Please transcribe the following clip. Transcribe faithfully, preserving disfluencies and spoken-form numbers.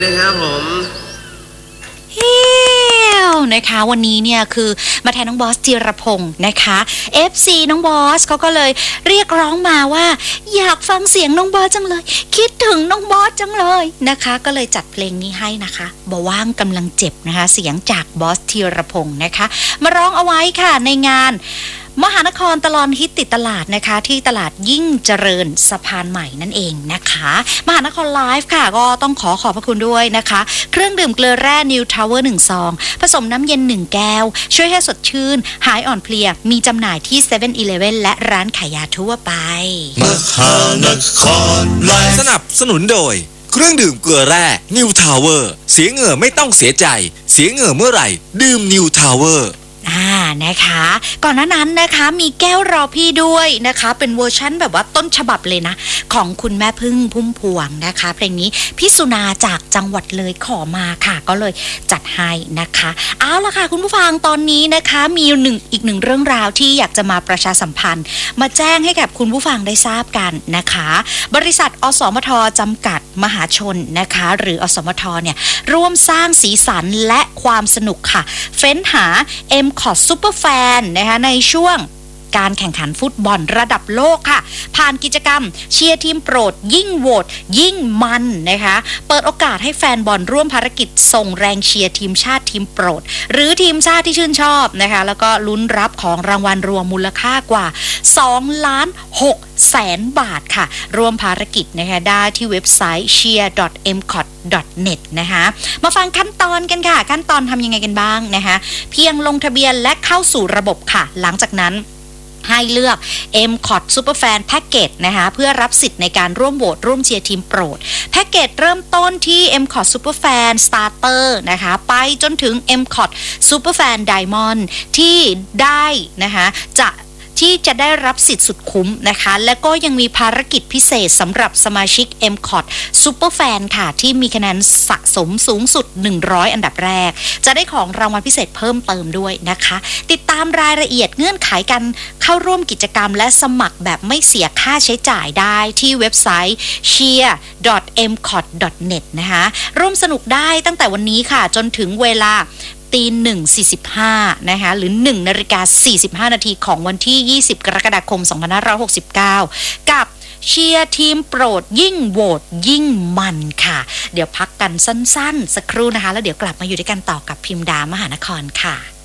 นะครับผมเฮ้วนะคะวันนี้เนี่ยคือมาแทนน้องบอสจิรพงศ์นะคะ เอฟ ซี น้องบอสเขาก็เลยเรียกร้องมาว่าอยากฟังเสียงน้องบอสจังเลยคิดถึงน้องบอสจังเลยนะคะก็เลยจัดเพลงนี้ให้นะคะบ่ว่างกำลังเจ็บนะคะเสียงจากบอสจิรพงศ์นะคะมาร้องเอาไว้ค่ะในงานมหานครตลอดฮิตติดตลาดนะคะที่ตลาดยิ่งเจริญสะพานใหม่นั่นเองนะคะมหานครไลฟ์ค่ะก็ต้องขอขอบพระคุณด้วยนะคะเครื่องดื่มเกลือแร่นิวทาวเวอร์หนึ่งซองผสมน้ำเย็นหนึ่งแก้วช่วยให้สดชื่นหายอ่อนเพลียมีจำหน่ายที่ เซเว่น อีเลฟเว่น และร้านขายยาทั่วไปมหานครไลฟ์สนับสนุนโดยเครื่องดื่มเกลือแร่นิวทาวเวอร์เสียเหงื่อไม่ต้องเสียใจเสียเหงื่อเมื่อไหร่ดื่มนิวทาวเวอร์อ่านะคะก่อนหน้านั้นนะคะมีแก้วรอพี่ด้วยนะคะเป็นเวอร์ชั่นแบบว่าต้นฉบับเลยนะของคุณแม่พึ่งพุ่มพวงนะคะเพลงนี้พี่สุนาจากจังหวัดเลยขอมาค่ะก็เลยจัดให้นะคะเอาล่ะค่ะคุณผู้ฟังตอนนี้นะคะมีหนึ่งอีกหนึ่งเรื่องราวที่อยากจะมาประชาสัมพันธ์มาแจ้งให้กับคุณผู้ฟังได้ทราบกันนะคะบริษัทอสมทจำกัดมหาชนนะคะหรืออสมทเนี่ยร่วมสร้างสีสันและความสนุกค่ะเฟ้นหา เอ็ม คอท Super Fan นะคะในช่วงการแข่งขันฟุตบอลระดับโลกค่ะผ่านกิจกรรมเชียร์ทีมโปรดยิ่งโหวตยิ่งมันนะคะเปิดโอกาสให้แฟนบอลร่วมภารกิจส่งแรงเชียร์ทีมชาติทีมโปรดหรือทีมชาติที่ชื่นชอบนะคะแล้วก็ลุ้นรับของรางวัลรวมมูลค่ากว่าสองล้านหกแสนบาทค่ะร่วมภารกิจนะคะได้ที่เว็บไซต์ เชียร์ ดอท เอ็ม คอท ดอท เน็ต นะคะมาฟังขั้นตอนกันค่ะขั้นตอนทำยังไงกันบ้างนะคะเพียงลงทะเบียนและเข้าสู่ระบบค่ะหลังจากนั้นให้เลือก เอ็ม คอท Super Fan Package นะคะเพื่อรับสิทธิ์ในการร่วมโหวตร่วมเชียร์ทีมโปรดแพ็กเกจเริ่มต้นที่ เอ็ม คอท Super Fan Starter นะคะไปจนถึง เอ็ม คอท Super Fan Diamond ที่ได้นะคะจะที่จะได้รับสิทธิ์สุดคุ้มนะคะและก็ยังมีภารกิจพิเศษสำหรับสมาชิก เอ็ม คอท Super Fan ค่ะที่มีคะแนนสะสมสูงสุดหนึ่งร้อยอันดับแรกจะได้ของรางวัลพิเศษเพิ่มเติมด้วยนะคะติดตามรายละเอียดเงื่อนไขการเข้าร่วมกิจกรรมและสมัครแบบไม่เสียค่าใช้จ่ายได้ที่เว็บไซต์ เชียร์ ดอท เอ็ม คอท ดอท เน็ต นะคะร่วมสนุกได้ตั้งแต่วันนี้ค่ะจนถึงเวลาตีหนึ่งสี่สิบห้านะคะหรือหนึ่งนาฬิกาสี่สิบห้านาทีของวันที่ยี่สิบกรกฎาคมสองพันห้าร้อยหกสิบเก้ากับเชียร์ทีมโปรดยิ่งโหวตยิ่งมันค่ะเดี๋ยวพักกันสั้นๆสักครู่นะคะแล้วเดี๋ยวกลับมาอยู่ด้วยกันต่อกับพิมดามหานครค่ะ